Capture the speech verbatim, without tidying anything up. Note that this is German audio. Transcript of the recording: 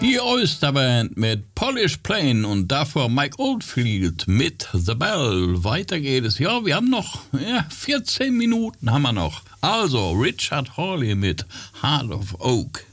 Die Oysterband mit Polish Plain und davor Mike Oldfield mit The Bell. Weiter geht es. Ja, wir haben noch ja, vierzehn Minuten haben wir noch. Also Richard Hawley mit Heart of Oak.